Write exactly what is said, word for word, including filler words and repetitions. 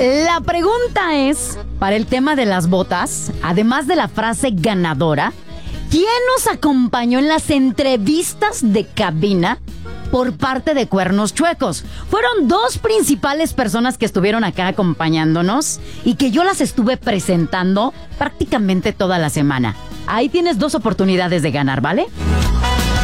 La pregunta es, para el tema de las botas, además de la frase ganadora, ¿quién nos acompañó en las entrevistas de cabina por parte de Cuernos Chuecos? Fueron dos principales personas que estuvieron acá acompañándonos y que yo las estuve presentando prácticamente toda la semana. Ahí tienes dos oportunidades de ganar, ¿vale?